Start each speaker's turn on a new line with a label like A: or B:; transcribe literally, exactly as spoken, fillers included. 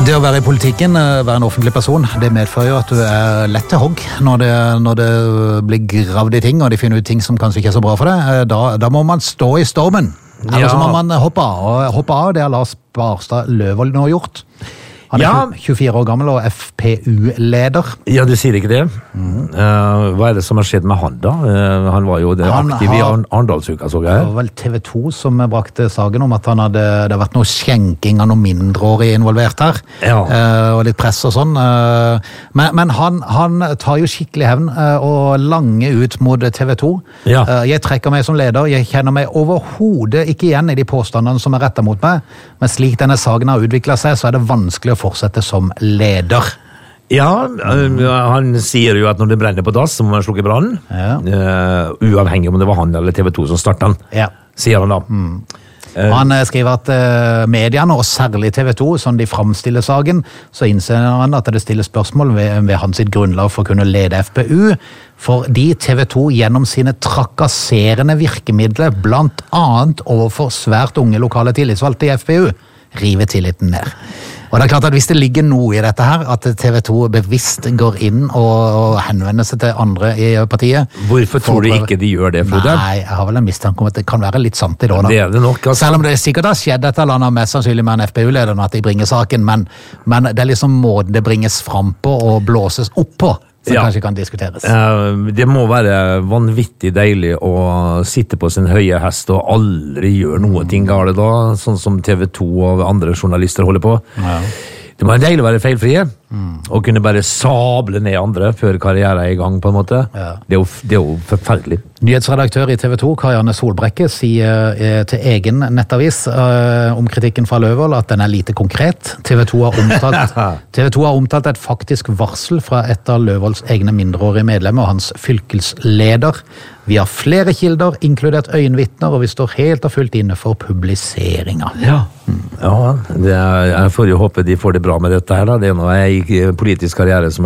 A: Det å være i politikken, være en offentlig person, det medfører jo at du er lett til hogg når det, når det blir gravd i ting, og de finner ut ting som kanskje ikke er så bra for deg. Da, da må man stå i stormen. Eller så må man hoppe av. Og hoppe av, det har Lars Barstad Løvold nå gjort. Han er ja. tjuefire år gammel og F P U-leder.
B: Ja, du sier ikke det. Mm. Uh, hva er det som har skjedd med han da? Uh, han var jo det aktiv har, i Arendalsuka, så jeg.
A: Det var vel T V to som brakte saken om at han hadde, det hadde vært noe skjenking av noen mindreårige involvert her. Ja. Uh, og litt press og sånn. Uh, men men han, han tar jo skikkelig hevn uh, og langer ut mot T V to. Ja. Uh, jeg trekker meg som leder. Jeg kjenner meg overhodet ikke igjen i de påstandene som er rettet mot meg. Men slik denne saken har utviklet seg, så er det vanskelig å fortsette som leder.
B: Ja, han sier jo at når det brenner på dass, så må man slukke brannen. Ja. Uh, uavhengig om det var han eller T V to som startet han, ja. Sier han da. Mm. Uh,
A: han skriver at uh, mediene, og særlig T V to, som de fremstiller saken, så innser han at det stiller spørsmål ved, ved hans grunnlag for å kunne lede F P U, fordi T V to gjennom sine trakasserende virkemidler, blant annet overfor svært unge lokale tillitsvalgte i F P U, river tilliten ned. Og det er klart at hvis det ligger noe i dette her, at T V to bevisst går inn og, og henvender seg til andre i partiet.
B: Hvorfor tror du ikke de gjør det, Frode?
A: Nei, jeg har vel en mistanke om at det kan være litt sant i det.
B: Det er det nok, altså.
A: Selv om det sikkert har skjedd et eller annet mest sannsynlig med en F P U-leder at de bringer saken, men, men det er liksom måten det bringes fram på og blåses opp på, som ja. Kanskje kan diskuteres.
B: Det må være vanvittig deilig å sitte på sin høye hest og aldri gjøre noe ting gale da, sånn som T V to og andre journalister holder på. Ja. Det må være deilig å være feilfrie, mm. og kunne bare sable ned andre før karrieren er i gang, på en måte. Ja. Det, er jo, det er jo forferdelig.
A: Nyhetsredaktør i T V to, Karianne Solbrekke, sier eh, til egen nettavis eh, om kritikken fra Løvold at den er lite konkret. T V to har omtalt, T V to har omtalt et faktisk varsel fra et av Løvolds egne mindreårige medlemmer og hans fylkesleder. Vi har flere kilder, inkludert øyenvittner, og vi står helt og fullt inne for publiseringa.
B: Ja, mm. ja det er, jeg får jo håpe de får det bra med dette her da. Det er noe jeg i politisk karriere som